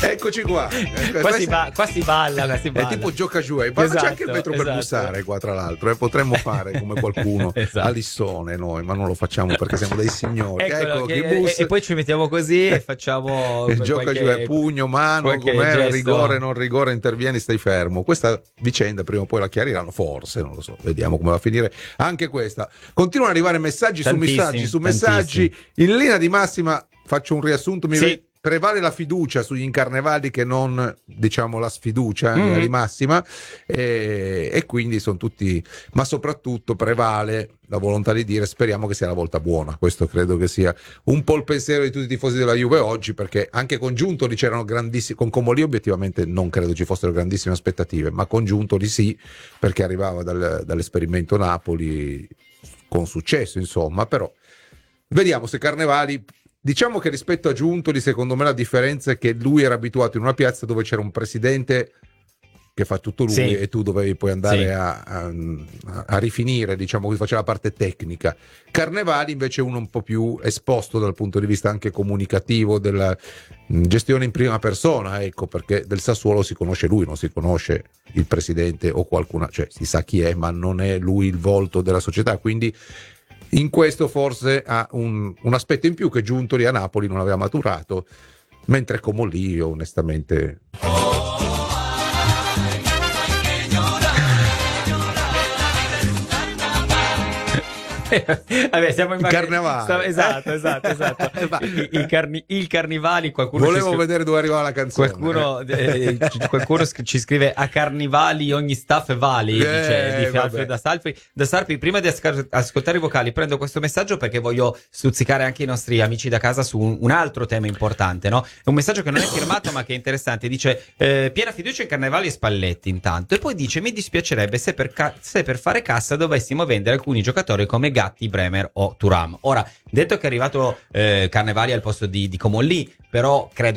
Eccoci qua. Qua si balla. È tipo gioca giù, ma Esatto, c'è anche il metro per esatto. bussare qua, tra l'altro, potremmo fare come qualcuno Esatto. a Lissone noi, ma non lo facciamo perché siamo dei signori. Eccolo, Ecco, chi bussa. e poi ci mettiamo così e facciamo Il gioca giù è pugno, mano, qualche com'era, gesto. rigore, non rigore, intervieni, stai fermo. Questa vicenda prima o poi la chiariranno, forse, non lo so, vediamo come va a finire anche questa. Continuano ad arrivare messaggi Tantissimi, su messaggi. In linea di massima faccio un riassunto, Sì. prevale la fiducia sugli incarnevali che non, diciamo, la sfiducia in linea di massima, e quindi sono tutti, ma soprattutto prevale la volontà di dire speriamo che sia la volta buona. Questo credo che sia un po' il pensiero di tutti i tifosi della Juve oggi, perché anche con Giuntoli c'erano grandissimi, con Comolli obiettivamente non credo ci fossero grandissime aspettative, ma con Giuntoli sì, perché arrivava dall'esperimento Napoli con successo, insomma. Però vediamo se Carnevali, diciamo che rispetto a Giuntoli, secondo me la differenza è che lui era abituato in una piazza dove c'era un presidente che fa tutto lui, Sì. e tu dovevi poi andare Sì. a rifinire, diciamo, che faceva la parte tecnica. Carnevali invece è uno un po' più esposto dal punto di vista anche comunicativo, della gestione in prima persona, ecco, perché del Sassuolo si conosce lui, non si conosce il presidente o qualcuno, cioè si sa chi è, ma non è lui il volto della società, quindi in questo forse ha un aspetto in più che Giuntoli a Napoli non aveva maturato, mentre Comolli io onestamente... Vabbè, siamo in Carnevale. Esatto. Il Carnivali, qualcuno Volevo vedere dove arrivava la canzone. Qualcuno ci scrive a Carnivali ogni staff vali, dice Alfredo da Sarpi. Prima di ascoltare i vocali prendo questo messaggio perché voglio stuzzicar anche i nostri amici da casa su un altro tema importante, no? È un messaggio che non è firmato ma che è interessante. Dice piena fiducia in Carnevali e Spalletti intanto, e poi dice mi dispiacerebbe se per fare cassa dovessimo vendere alcuni giocatori come Gatti, Bremer o Thuram. Ora, detto che è arrivato Carnevali al posto di Comolli, però credo